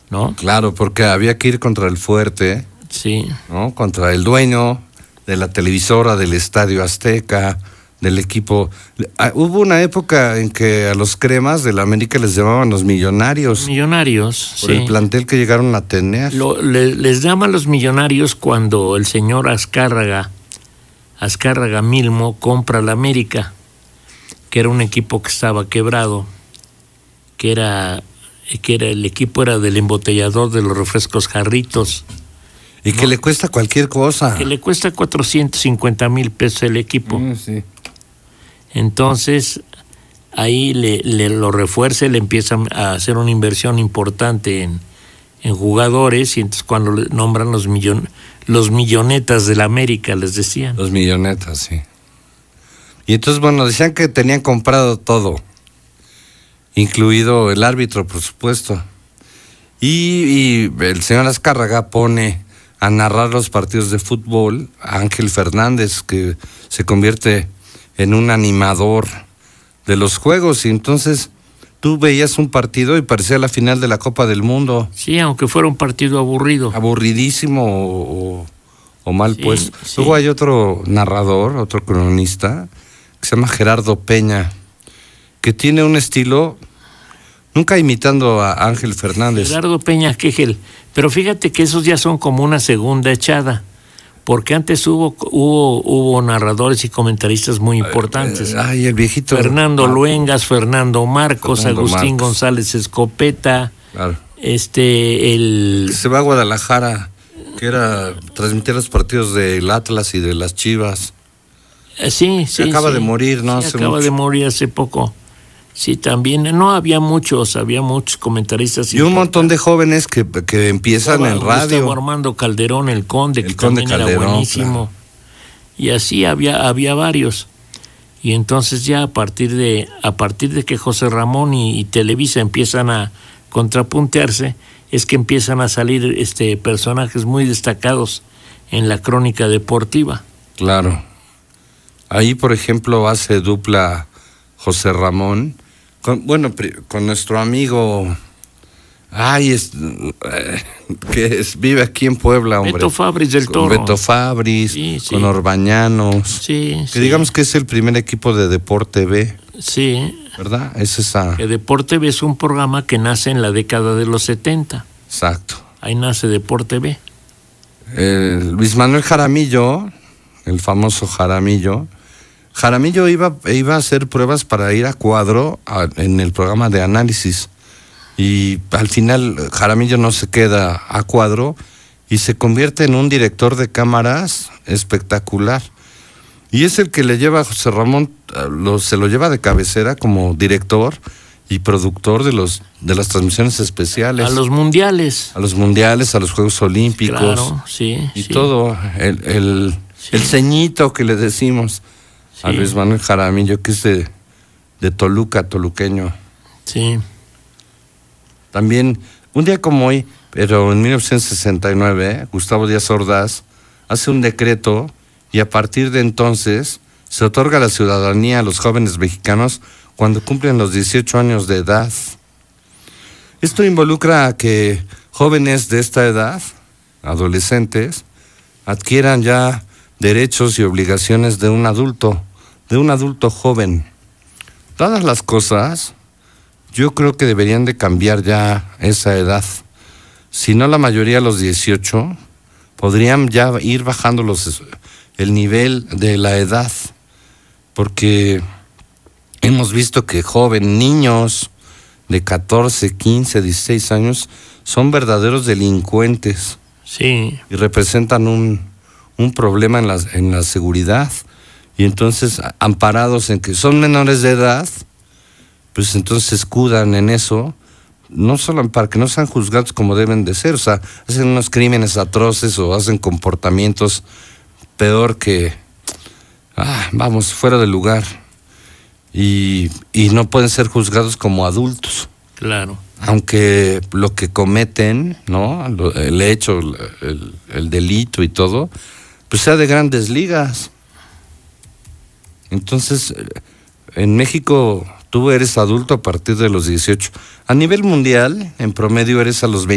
¿no? Claro, porque había que ir contra el fuerte, Sí. ¿no? Contra el dueño de la televisora, del Estadio Azteca, del equipo. Hubo una época en que a los cremas de la América les llamaban los millonarios. Millonarios, Por sí. el plantel que llegaron a tener. Les llaman los millonarios cuando el señor Azcárraga Milmo compra la América, que era un equipo que estaba quebrado, que era el equipo era del embotellador de los refrescos Jarritos. Y que le cuesta cualquier cosa. Que le cuesta 450,000 pesos el equipo. Sí. Entonces, ahí lo refuerza, le empiezan a hacer una inversión importante en jugadores, y entonces cuando le nombran los millonetas de la América, les decían. Los millonetas, sí. Y entonces, bueno, decían que tenían comprado todo, incluido el árbitro, por supuesto. Y el señor Azcárraga pone a narrar los partidos de fútbol a Ángel Fernández, que se convierte en un animador de los juegos, y entonces tú veías un partido y parecía la final de la Copa del Mundo. Sí, aunque fuera un partido aburrido. Aburridísimo o mal puesto. Sí. Luego hay otro narrador, otro cronista, que se llama Gerardo Peña, que tiene un estilo, nunca imitando a Ángel Fernández. Gerardo Peña Quejel. Pero fíjate que esos ya son como una segunda echada, porque antes hubo narradores y comentaristas muy importantes. Ay, el viejito. Fernando Luengas, Fernando Marcos, Agustín González Escopeta. Claro. Que se va a Guadalajara, que era transmitir los partidos del Atlas y de las Chivas. Sí. Acaba de morir, ¿no? Sí, acaba de morir hace poco. Sí, también. No, había muchos comentaristas. Y un montón de jóvenes que empiezan en radio. Gustavo Armando Calderón, el Conde, que también Calderón, era buenísimo. Claro. Y así había varios. Y entonces ya a partir de que José Ramón y Televisa empiezan a contrapuntearse, es que empiezan a salir personajes muy destacados en la crónica deportiva. Claro. Ahí, por ejemplo, hace dupla José Ramón con nuestro amigo, vive aquí en Puebla, hombre. Beto Fabris del Toro. Beto Fabris, sí. Con Orbañanos. Sí. Que digamos que es el primer equipo de Deporte B. Sí. ¿Verdad? Es esa. Que Deporte B es un programa que nace en la década de los 70. Exacto. Ahí nace Deporte B. Luis Manuel Jaramillo, el famoso Jaramillo. Jaramillo iba a hacer pruebas para ir a cuadro en el programa de análisis, y al final Jaramillo no se queda a cuadro y se convierte en un director de cámaras espectacular, y es el que le lleva a José Ramón, se lo lleva de cabecera como director y productor de las transmisiones especiales. A los mundiales, a los Juegos Olímpicos. Claro, sí. Y todo, el ceñito que le decimos. Sí. A Luis Manuel Jaramillo, que es de Toluca, toluqueño. Sí. También, un día como hoy, pero en 1969, Gustavo Díaz Ordaz hace un decreto, y a partir de entonces se otorga la ciudadanía a los jóvenes mexicanos cuando cumplen los 18 años de edad. Esto involucra a que jóvenes de esta edad, adolescentes, adquieran ya derechos y obligaciones de un adulto joven. Todas las cosas, yo creo que deberían de cambiar ya esa edad. Si no, la mayoría a los 18, podrían ya ir bajando el nivel de la edad, porque hemos visto que niños de 14, 15, 16 años son verdaderos delincuentes. Sí. Y representan un problema en la seguridad, y entonces, amparados en que son menores de edad, pues entonces se escudan en eso, no solo para que no sean juzgados como deben de ser, o sea, hacen unos crímenes atroces o hacen comportamientos peor que, fuera de lugar, y no pueden ser juzgados como adultos. Claro. Aunque lo que cometen, ¿no? El hecho, el delito y todo, pues sea de grandes ligas. Entonces, en México tú eres adulto a partir de los 18. A nivel mundial, en promedio eres a los 20.